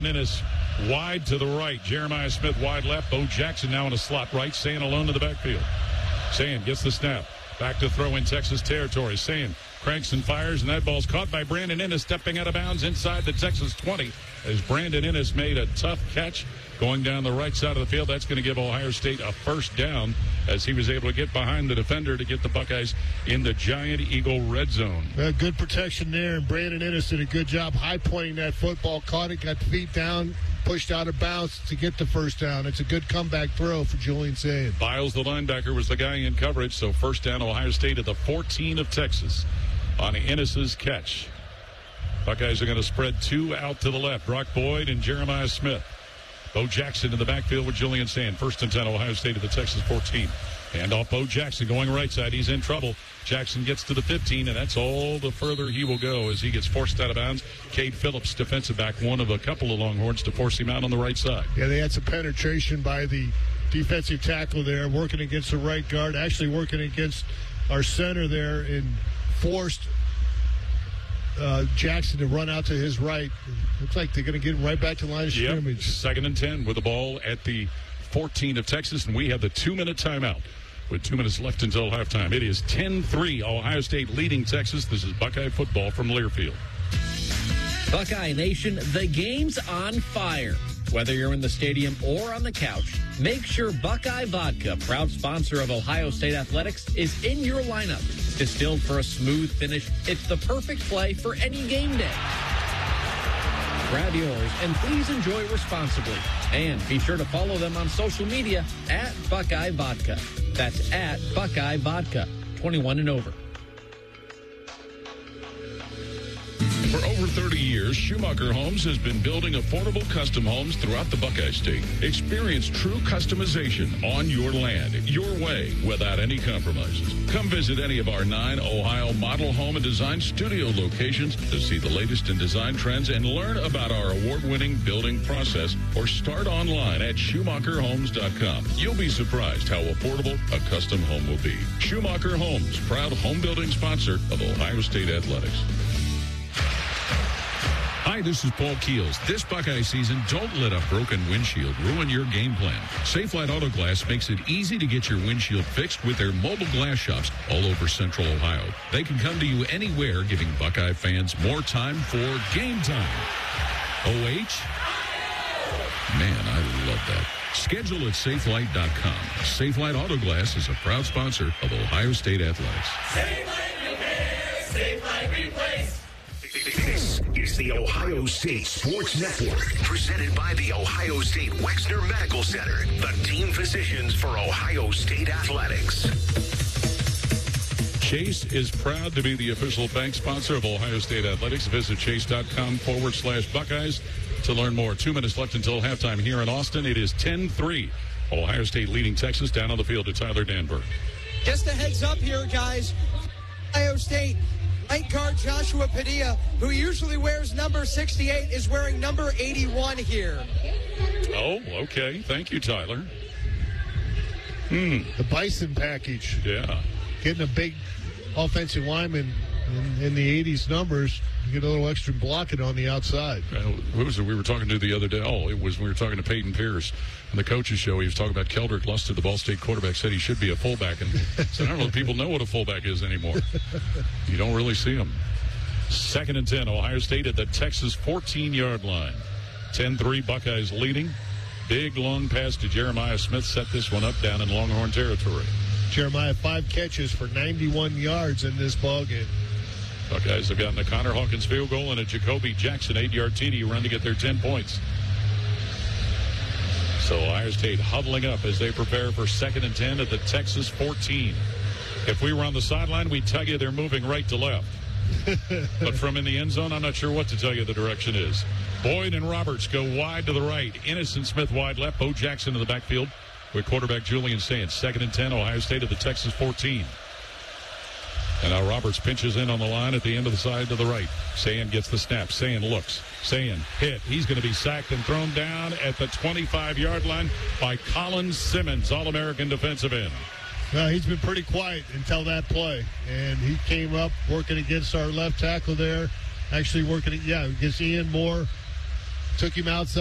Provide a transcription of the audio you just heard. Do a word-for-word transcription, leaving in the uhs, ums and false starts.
Ennis wide to the right. Jeremiah Smith wide left. Bo Jackson now in a slot right. Sayin alone to the backfield. Sayin gets the snap. Back to throw in Texas territory. Sayin cranks and fires, and that ball's caught by Brandon Ennis, stepping out of bounds inside the Texas twenty as Brandon Ennis made a tough catch going down the right side of the field. That's going to give Ohio State a first down as he was able to get behind the defender to get the Buckeyes in the Giant Eagle red zone. Uh, good protection there, and Brandon Ennis did a good job high-pointing that football, caught it, got the feet down, pushed out of bounds to get the first down. It's a good comeback throw for Julian Sayin. Biles, the linebacker, was the guy in coverage, so first down Ohio State at the fourteen of Texas on Ennis's catch. Buckeyes are going to spread two out to the left. Brock Boyd and Jeremiah Smith. Bo Jackson in the backfield with Julian Sayin. First and ten, Ohio State at the Texas fourteen. Hand off Bo Jackson going right side. He's in trouble. Jackson gets to the fifteen, and that's all the further he will go as he gets forced out of bounds. Cade Phillips, defensive back, one of a couple of Longhorns to force him out on the right side. Yeah, they had some penetration by the defensive tackle there, working against the right guard, actually working against our center there, and forced Uh, Jackson to run out to his right. Looks like they're going to get him right back to the line of scrimmage. Yep. Second and ten with the ball at the fourteen of Texas, and we have the two-minute timeout with two minutes left until halftime. It is ten three, Ohio State leading Texas. This is Buckeye football from Learfield. Buckeye Nation, the game's on fire. Whether you're in the stadium or on the couch, make sure Buckeye Vodka, proud sponsor of Ohio State Athletics, is in your lineup. Distilled for a smooth finish, it's the perfect play for any game day. Grab yours and please enjoy responsibly. And be sure to follow them on social media at Buckeye Vodka. That's at Buckeye Vodka, twenty-one and over. For over thirty years, Schumacher Homes has been building affordable custom homes throughout the Buckeye State. Experience true customization on your land, your way, without any compromises. Come visit any of our nine Ohio model home and design studio locations to see the latest in design trends and learn about our award-winning building process, or start online at Schumacher Homes dot com. You'll be surprised how affordable a custom home will be. Schumacher Homes, proud home building sponsor of Ohio State Athletics. Hi, this is Paul Keels. This Buckeye season, don't let a broken windshield ruin your game plan. Safelite Auto Glass makes it easy to get your windshield fixed with their mobile glass shops all over Central Ohio. They can come to you anywhere, giving Buckeye fans more time for game time. O H? Man, I love that. Schedule at Safelite dot com. Safelite Auto Glass is a proud sponsor of Ohio State Athletics. Safelite Repair, Safelite Replace. This is the Ohio State Sports Network, presented by the Ohio State Wexner Medical Center, the team physicians for Ohio State Athletics. Chase is proud to be the official bank sponsor of Ohio State Athletics. Visit chase.com forward slash Buckeyes to learn more. Two minutes left until halftime here in Austin. It is ten three. Ohio State leading Texas. Down on the field to Tyler Danberg. Just a heads up here, guys. Ohio State right guard Joshua Padilla, who usually wears number sixty-eight, is wearing number eighty-one here. Oh, okay. Thank you, Tyler. Hmm. The Bison package. Yeah. Getting a big offensive lineman in, in the eighties numbers. You get a little extra blocking on the outside. Uh, who was it we were talking to the other day? Oh, it was we were talking to Peyton Pierce on the coaches show. He was talking about Keldrick Lusted, the Ball State quarterback, said he should be a fullback. And said, I don't know if people know what a fullback is anymore. You don't really see them. Second and ten, Ohio State at the Texas fourteen-yard line. ten three, Buckeyes leading. Big, long pass to Jeremiah Smith set this one up down in Longhorn territory. Jeremiah, five catches for ninety-one yards in this ballgame. Buckeyes have gotten a Connor Hawkins field goal and a Jacoby Jackson eight-yard T D run to get their ten points. So Ohio State huddling up as they prepare for second and ten at the Texas fourteen. If we were on the sideline, we'd tell you they're moving right to left. But from in the end zone, I'm not sure what to tell you the direction is. Boyd and Roberts go wide to the right. Ennis and Smith wide left. Bo Jackson in the backfield with quarterback Julian Sayin. Second and ten, Ohio State at the Texas fourteen. And now Roberts pinches in on the line at the end of the side to the right. Sayin gets the snap. Sayin looks. Sayin hit. He's going to be sacked and thrown down at the twenty-five-yard line by Colin Simmons, All-American defensive end. No, he's been pretty quiet until that play. And he came up working against our left tackle there. Actually working, yeah, against Ian Moore. took him outside.